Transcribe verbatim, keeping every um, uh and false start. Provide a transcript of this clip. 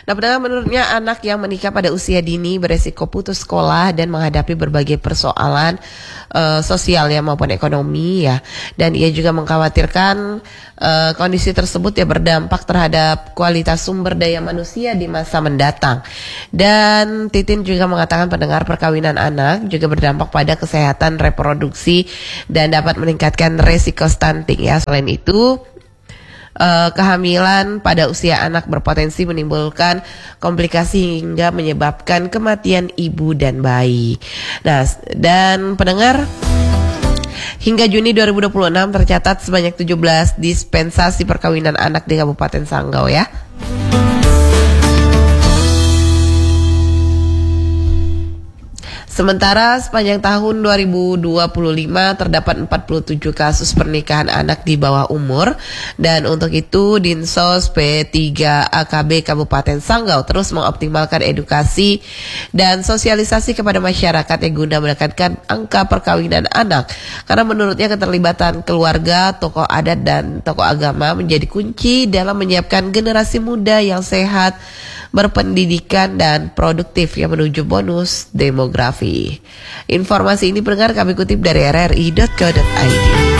Nah, pendengar, menurutnya anak yang menikah pada usia dini beresiko putus sekolah dan menghadapi berbagai persoalan uh, sosial ya maupun ekonomi ya. Dan ia juga mengkhawatirkan uh, kondisi tersebut ya berdampak terhadap kualitas sumber daya manusia di masa mendatang. Dan Titin juga mengatakan pendengar, perkawinan anak juga berdampak pada kesehatan reproduksi dan dapat meningkatkan resiko stunting ya. Selain itu, Uh, kehamilan pada usia anak berpotensi menimbulkan komplikasi hingga menyebabkan kematian ibu dan bayi. Nah, dan pendengar, hingga Juni dua ribu dua puluh enam tercatat sebanyak tujuh belas dispensasi perkawinan anak di Kabupaten Sanggau ya. Sementara sepanjang tahun dua ribu dua puluh lima terdapat empat puluh tujuh kasus pernikahan anak di bawah umur, dan untuk itu Dinsos P tiga A K B Kabupaten Sanggau terus mengoptimalkan edukasi dan sosialisasi kepada masyarakat yang guna menekankan angka perkawinan anak, karena menurutnya keterlibatan keluarga, tokoh adat dan tokoh agama menjadi kunci dalam menyiapkan generasi muda yang sehat, berpendidikan dan produktif yang menuju bonus demografi. Informasi ini pendengar kami kutip dari r r i dot co dot i d.